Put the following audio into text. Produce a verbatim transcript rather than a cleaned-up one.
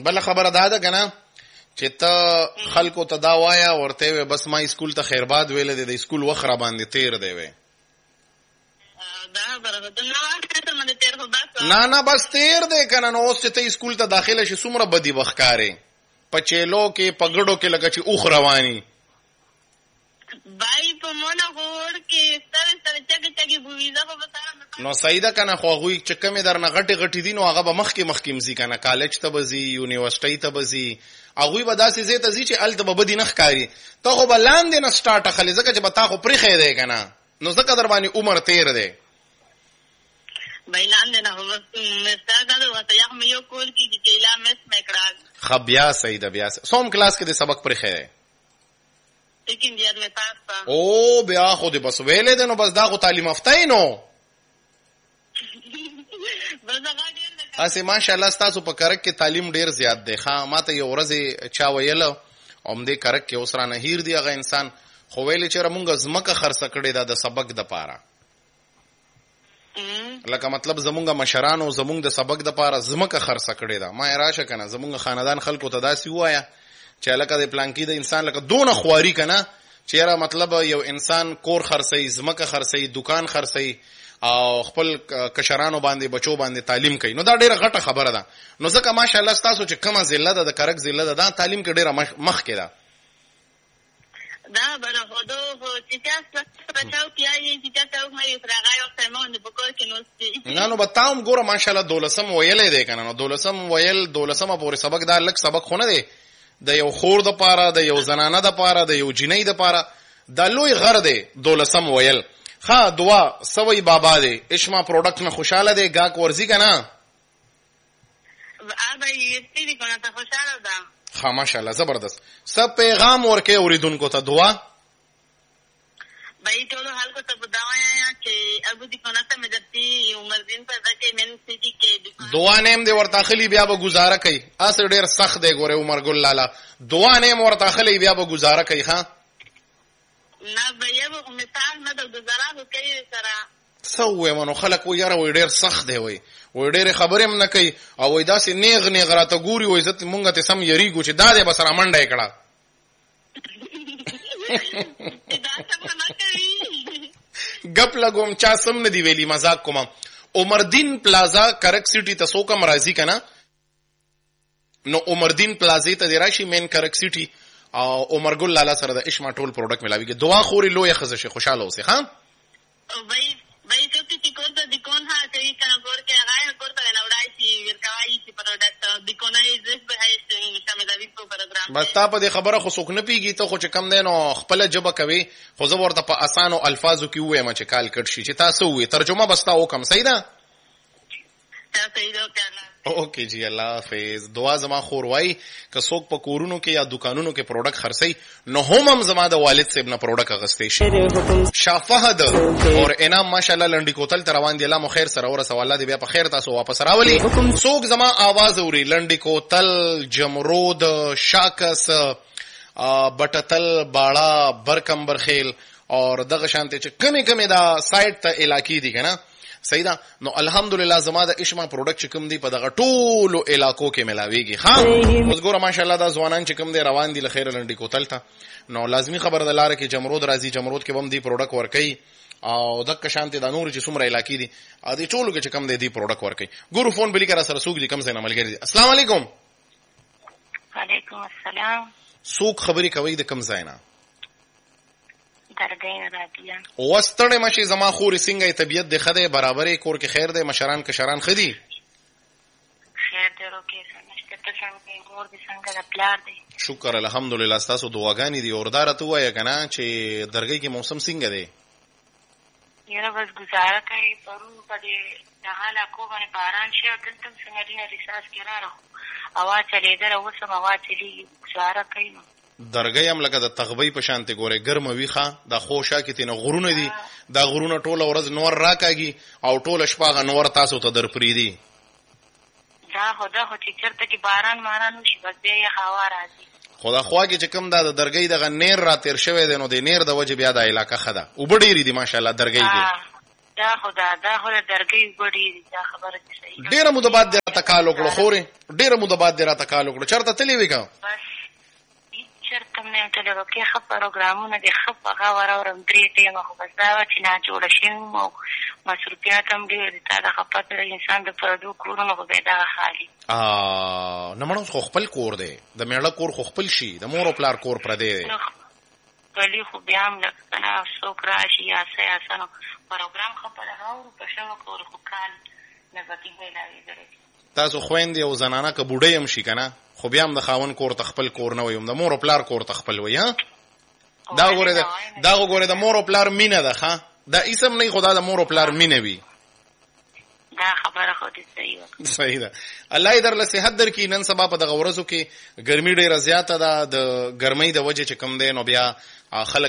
بل خبره دا ده کنه چې ته خلکو ته دا وایا ورته بس ما اسکول ته خیرباد ویل دي د اسکول وخت را باندې تیر دی وې دا برابر نه نه تیر خو بس نه نه بس تیر دی کنه. نو اوس چې ته اسکول ته داخله شې څومره بدی وخکارې پچېلو کې پګړو کې لکه چې اوخ رواني بای په مونږه ور کې ستاره ستاره چګ چګ بوویزه په وساره نو سیدا کنه خو غوي چې کمې درنه غټي غټي دي نو هغه به مخ کې مخ کې مزي کنه کالج ته بزي یونیورسيټي ته بزي هغه به داسې زی ته زی چې ال ته به بدی نخ کاری ته خو بلاندې نه سٹارټ خلې زکه چې بتا خو پرې خې دی کنه نو زکه در باندې عمر تیر دی بایلاندې نه هو مستګه وته یو مې یو کول کې چې لا مس میکړه خبیا سیدا بیا سوم کلاس کې د سبق پرې خې لیکن بیا مې پاسه او بیا خو دې بس ویلې ده نو بس دا خو تعلیم یافته نو اسی ماشاءالله تاسو په کرک کې تعلیم ډیر زیات دی. ښا ماته یو ورځ چا ویل اوم دې کرک کې اوس را نه هیر دی هغه انسان خو ویلې چې رمونګه زمکه خرڅ کړي دا د سبق د پاره لکه مطلب زمونږه مشرانو زمونږ د سبق د پاره زمکه خرڅ کړي دا ما راشه کنه زمونږه خاندان خلکو ته داسي وایا چې لکه د پلانکی د انسان لکه دونه خواري کنه چې را مطلب یو انسان کور خرڅي زمکه خرڅي دکان خرڅي او خپل کشرانو باندې بچو باندې تعلیم کوي نو دا ډیره غټه خبره ده. نو ځکه ماشاءالله تاسو چې کومه ضلع ده د کرک ضلع ده دا تعلیم کې ډیره مخ کې ده دا بره هودو چې تاسو بچاو کیایي چې تاسو مې فرغای او سیمون د بکور کې نو نه نو بتاوم ګوره ماشاءالله دولسم ویلې ده کنه نو دولسم ویل دولسمه پورې سبق دا لک سبق خونه ده د یو خور د پاره د یو زنانه د پاره د یو جنۍ د پاره د لوی غر ده دولسم ویل. ها دعا سوي بابا دے اشما پروڈکٹ میں خوشحال دے گاک ورزی کا نا ہاں ماشاءاللہ زبردست سب پیغام ورکے اوریدن کو تا دعا بھائی ټولو حال کو ته بداوایا چې ابو دي کنه مې دتی عمر دین په ځکه من سيتي کې دعا نیم دې ورته خلی بیا به گزاره کوي اس ډیر سخت دی ګوره عمر ګل لالا دعا نیم ورته خلی بیا به گزاره کوي ها نه بیا به مثال نه د گزاره کوي سره سوې منو خلک و یاره و ډیر سخت دی وای و ډیر خبرې هم نه کوي او وای داسې نیغ نیغ راته ګوري وای عزت مونږ ته سم یریګو چې دا دې بس را منډه کړه گپ لګوم چا سم نه دی ویلی مزاق کوم. عمر دین پلازا کرک سٹی ته سو کم راضی کنه نو عمر دین پلازا ته دی راشي مین کرک سٹی او عمر ګل لالا سره د اشما ټول پروډکټ ملاویږي. دعا خوري لوی خزشه خوشاله اوسه ها او بھائی بھائی ته چې کوته د کون ها چې کنه ګور کې هغه کوته نه وړای شي ورکوي چې پروډکټ د کونه یې زس به هي چې مې دا پروګرام بس تا په دې خبره خو څوک نه پیږي ته خو چې کم دی نو خپل جبه کوي خو زه ورته په اسانو الفاظو کې وایم چې کال کټ شي چې تاسو وې ترجمه بس تا وکم صحیح ده صحیح ده کنه اوکے جی اللہ حافظ. دعا زما خور وای که څوک په کورونو کې یا دکانونو کې پروډکټ خرڅي نو هم هم زما د والد صاحب نه پروډکټ اغستې شي. شافهد اور انعام ماشاءالله لنډی کوتل تر روان دی الله مو خیر سره ورسه والله دې بیا په خیر تاسو واپس راولي. څوک زما आवाज اوري لنډی کوتل جمرود شاکس بټتل باړه برکمبر خیل اور دغه شانته چې کمی کمی دا سایت ته علاقې دي کنه صحیح ده نو الحمدلله زما د اشما پروډکټ کوم دی په دغه ټولو علاقو کې ملاويږي. ها اوس ګوره ماشاءالله دا ځوانان چې کوم دی روان دي لخير لنډي کوتل ته نو لازمی خبر د لار کې جمرود راځي جمرود کې بم دی پروډکټ ورکي او دغه شانته د نور چې څومره علاقې دي ا دې ټولو کې چې کوم دی دی پروډکټ ورکي. ګورو فون بلی کرا سره سوق دي کم څه نه ملګری دي. السلام علیکم. وعلیکم السلام. سوق خبري کوي د کم ځای نه درګین راځي وستړې مشي زما خوري څنګه طبيعت د خده برابرې کور کې خیر ده مشران کشران خدي خیر ده روکه سمشته ته څنګه مور دې څنګه د پلار دی شکر الحمدلله تاسو دعاګانې دي اوردار ته وای کنه چې درګې کې موسم څنګه دی یاره بس گزاره کوي پرون په دې حاله کو باندې باران شي دلته څنګه دې ریساس کې را راو اوا چلے در اوس ما وا چلی گزاره کوي درګې هم لکه د تغبی په شانته ګوره ګرم ویخه د خوشا کې تنه غرونه دي دا غرونه ټوله ورځ نور راکاږي او ټوله شپه نور تاسو ته در پری دي دا خدا خو چې چرته کې باران مارانو شي بس دې هوا راځي خدا خوا کې چې کوم دا د درګې دغه نیر را تیر شوی دی نو د نیر د وجه بیا د علاقه خدا او بډېری دي ماشاءالله درګې کې دا خدا دا خو د درګې بډېری دا خبره صحیح ډیره مو د بعد راته کال وکړو خورې ډېره موده بعد دې راته کال وکړو چېرته تللی وې که بس چېرته هم نه یم تللی وکې ښه پروګرامونه دي ښه په غور اورم درې ټیمه خو بس دا وه چې ناجوړه شوي وم او مصروفیات هم ډېر دي تا دغه پته د انسان د پردو کورونو خو بیا دغه خالي نه مړه اوس خو خپل کور دی د مېړه کور خو خپل شي د مور او پلار کور پردی دی خپلي خو بیا هم لږ که نه څوک راشي یا څه یا څه نو پروګرام ښه په دغه اورو په شوه کور خو کال نه پکې میلاوېدلی تاسو خویندې او زنانه که بوډۍ هم شي که نه خو بیا هم د خاوند کور ته خپل کور نه وي هم د مور او پلار کور ته خپل وي ها دا وګورئ دا وګورئ د مور او پلار مینه ده ښه دا اسم نه خو دا د مور او پلار مینه وي دا خبره خو دې صحیح وه صحیح ده الله یې درله صحت درکړي نن سبا په دغه ورځو کې ګرمي ډېره زیاته ده د ګرمۍ د وجې چې کوم دی نو بیا خلک